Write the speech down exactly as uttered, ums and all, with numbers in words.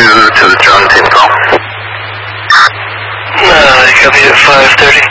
to the drone team call. Uh, you got me at five thirty.